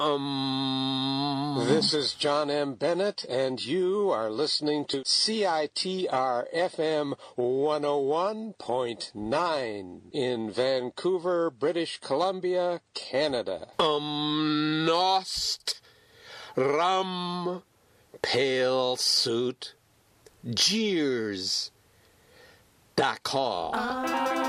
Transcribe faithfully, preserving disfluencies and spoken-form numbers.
Um. This is John M. Bennett, and you are listening to C I T R F M one oh one point nine in Vancouver, British Columbia, Canada. Um, Nost. Rum. Pale suit. Jeers. Dot com.